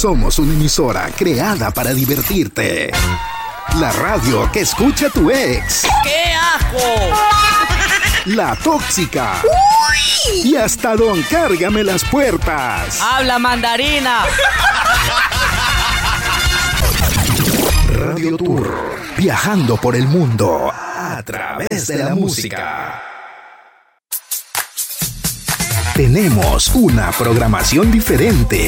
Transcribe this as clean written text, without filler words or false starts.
Somos una emisora creada para divertirte. La radio que escucha tu ex. ¡Qué asco! La tóxica. ¡Uy! Y hasta Don Cárgame las puertas. ¡Habla mandarina! Radio Tour. Viajando por el mundo a través de la música. Tenemos una programación diferente